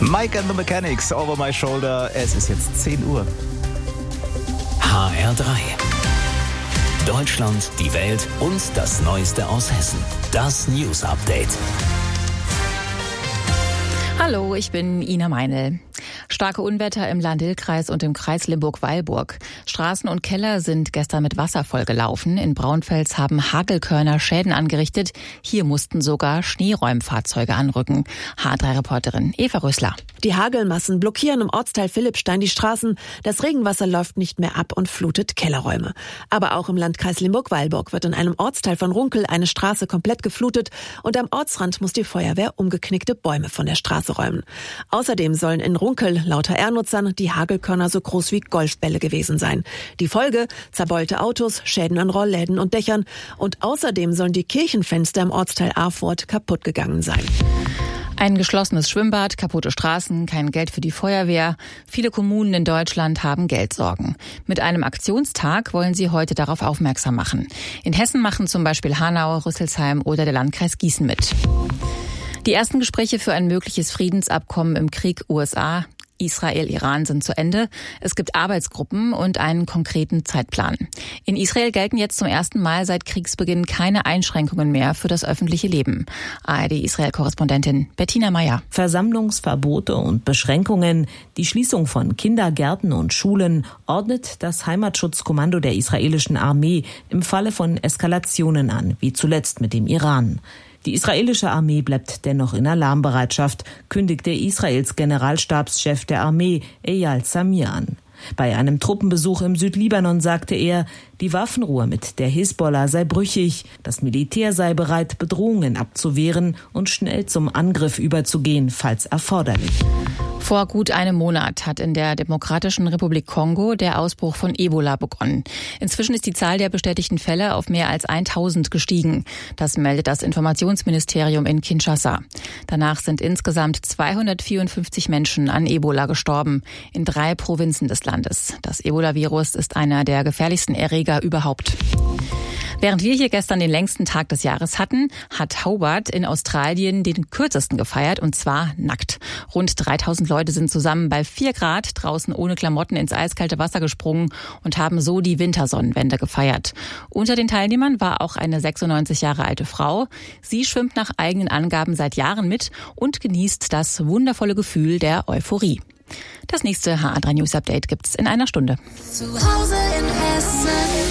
Mike and the Mechanics, Over My Shoulder. Es ist jetzt 10 Uhr. HR3. Deutschland, die Welt und das Neueste aus Hessen. Das News Update. Hallo, ich bin Ina Meinl. Starke Unwetter im Lahn-Dill-Kreis und im Kreis Limburg-Weilburg. Straßen und Keller sind gestern mit Wasser vollgelaufen. In Braunfels haben Hagelkörner Schäden angerichtet. Hier mussten sogar Schneeräumfahrzeuge anrücken. HR3-Reporterin Eva Rösler. Die Hagelmassen blockieren im Ortsteil Philippstein die Straßen. Das Regenwasser läuft nicht mehr ab und flutet Kellerräume. Aber auch im Landkreis Limburg-Weilburg wird in einem Ortsteil von Runkel eine Straße komplett geflutet und am Ortsrand muss die Feuerwehr umgeknickte Bäume von der Straße räumen. Außerdem sollen in Runkel laut HR-Nutzern die Hagelkörner so groß wie Golfbälle gewesen sein. Die Folge: zerbeulte Autos, Schäden an Rollläden und Dächern und außerdem sollen die Kirchenfenster im Ortsteil Afort kaputt gegangen sein. Ein geschlossenes Schwimmbad, kaputte Straßen, kein Geld für die Feuerwehr. Viele Kommunen in Deutschland haben Geldsorgen. Mit einem Aktionstag wollen sie heute darauf aufmerksam machen. In Hessen machen zum Beispiel Hanau, Rüsselsheim oder der Landkreis Gießen mit. Die ersten Gespräche für ein mögliches Friedensabkommen im Krieg USA, Israel, Iran sind zu Ende. Es gibt Arbeitsgruppen und einen konkreten Zeitplan. In Israel gelten jetzt zum ersten Mal seit Kriegsbeginn keine Einschränkungen mehr für das öffentliche Leben. ARD-Israel-Korrespondentin Bettina Meyer. Versammlungsverbote und Beschränkungen, die Schließung von Kindergärten und Schulen ordnet das Heimatschutzkommando der israelischen Armee im Falle von Eskalationen an, wie zuletzt mit dem Iran. Die israelische Armee bleibt dennoch in Alarmbereitschaft, kündigte Israels Generalstabschef der Armee Eyal Zamir an. Bei einem Truppenbesuch im Südlibanon sagte er, die Waffenruhe mit der Hisbollah sei brüchig, das Militär sei bereit, Bedrohungen abzuwehren und schnell zum Angriff überzugehen, falls erforderlich. Vor gut einem Monat hat in der Demokratischen Republik Kongo der Ausbruch von Ebola begonnen. Inzwischen ist die Zahl der bestätigten Fälle auf mehr als 1000 gestiegen. Das meldet das Informationsministerium in Kinshasa. Danach sind insgesamt 254 Menschen an Ebola gestorben, in 3 Provinzen des Landes. Das Ebola-Virus ist einer der gefährlichsten Erreger überhaupt. Während wir hier gestern den längsten Tag des Jahres hatten, hat Hobart in Australien den kürzesten gefeiert, und zwar nackt. Rund 3000 Leute sind zusammen bei 4 Grad draußen ohne Klamotten ins eiskalte Wasser gesprungen und haben so die Wintersonnenwende gefeiert. Unter den Teilnehmern war auch eine 96 Jahre alte Frau. Sie schwimmt nach eigenen Angaben seit Jahren mit und genießt das wundervolle Gefühl der Euphorie. Das nächste HR3 News Update gibt's in einer Stunde. Zu Hause in Hessen.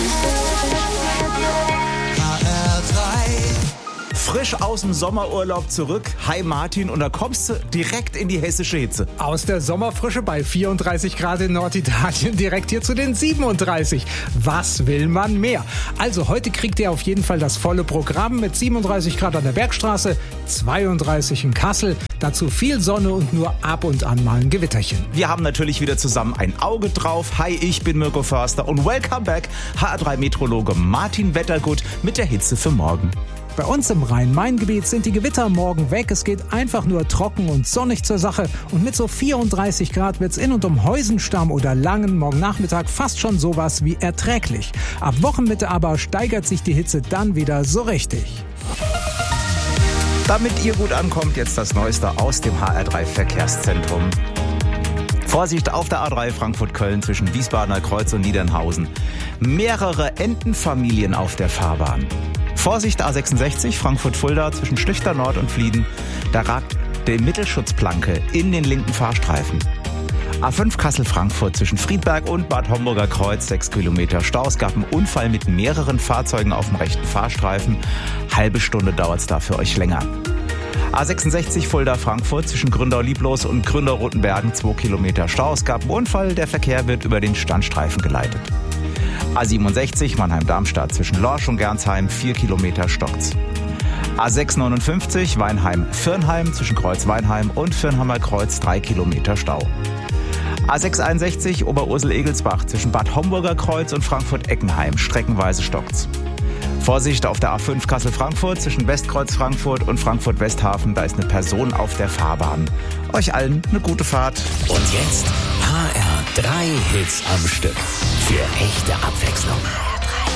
Frisch aus dem Sommerurlaub zurück. Hi Martin, und da kommst du direkt in die hessische Hitze. Aus der Sommerfrische bei 34 Grad in Norditalien direkt hier zu den 37. Was will man mehr? Also heute kriegt ihr auf jeden Fall das volle Programm mit 37 Grad an der Bergstraße, 32 in Kassel, dazu viel Sonne und nur ab und an mal ein Gewitterchen. Wir haben natürlich wieder zusammen ein Auge drauf. Hi, ich bin Mirko Förster und welcome back, HR3-Meteorologe Martin Wettergut mit der Hitze für morgen. Bei uns im Rhein-Main-Gebiet sind die Gewitter morgen weg. Es geht einfach nur trocken und sonnig zur Sache. Und mit so 34 Grad wird's in und um Heusenstamm oder Langen morgen Nachmittag fast schon sowas wie erträglich. Ab Wochenmitte aber steigert sich die Hitze dann wieder so richtig. Damit ihr gut ankommt, jetzt das Neueste aus dem HR3-Verkehrszentrum. Vorsicht auf der A3 Frankfurt-Köln zwischen Wiesbadener Kreuz und Niedernhausen. Mehrere Entenfamilien auf der Fahrbahn. Vorsicht A66 Frankfurt-Fulda zwischen Schlüchter Nord und Flieden. Da ragt die Mittelschutzplanke in den linken Fahrstreifen. A5 Kassel-Frankfurt zwischen Friedberg und Bad Homburger Kreuz 6 Kilometer Stau. Es gab einen Unfall mit mehreren Fahrzeugen auf dem rechten Fahrstreifen. Halbe Stunde dauert es da für euch länger. A66 Fulda-Frankfurt zwischen Gründau-Lieblos und Gründau-Rotenbergen 2 Kilometer Stau. Es gab einen Unfall, der Verkehr wird über den Standstreifen geleitet. A67 Mannheim-Darmstadt zwischen Lorsch und Gernsheim 4 Kilometer stockt's. A659 Weinheim-Firnheim zwischen Kreuz-Weinheim und Firnheimer Kreuz 3 Kilometer Stau. A661 Oberursel-Egelsbach zwischen Bad Homburger Kreuz und Frankfurt-Eckenheim streckenweise stockt's. Vorsicht auf der A5 Kassel-Frankfurt zwischen Westkreuz Frankfurt und Frankfurt-Westhafen. Da ist eine Person auf der Fahrbahn. Euch allen eine gute Fahrt. Und jetzt HR3 Hits am Stück. Für echte Abwechslung.